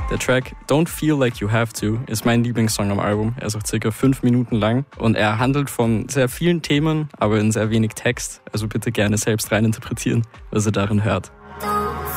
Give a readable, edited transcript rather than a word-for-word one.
Der Track Don't Feel Like You Have To ist mein Lieblingssong am Album. Er ist auch circa 5 Minuten lang und er handelt von sehr vielen Themen, aber in sehr wenig Text. Also bitte gerne selbst reininterpretieren, was ihr darin hört.